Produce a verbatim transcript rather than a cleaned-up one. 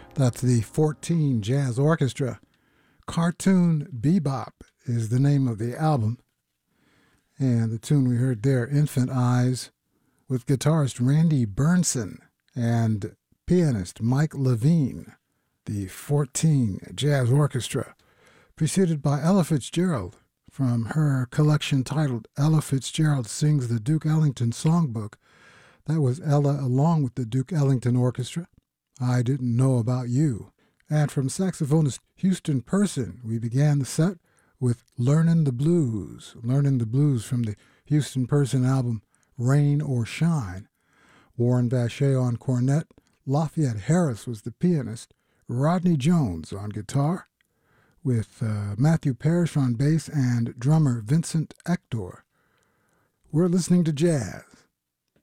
That's the fourteen Jazz Orchestra. Cartoon Bebop is the name of the album. And the tune we heard there, Infant Eyes, with guitarist Randy Bernson and pianist Mike Levine. The fourteen Jazz Orchestra, preceded by Ella Fitzgerald from her collection titled Ella Fitzgerald Sings the Duke Ellington Songbook. That was Ella along with the Duke Ellington Orchestra. I Didn't Know About You. And from saxophonist Houston Person, we began the set with Learnin' the Blues. Learnin' the Blues from the Houston Person album Rain or Shine. Warren Bachet on cornet, Lafayette Harris was the pianist, Rodney Jones on guitar, with uh, Matthew Parrish on bass and drummer Vincent Ector. We're listening to jazz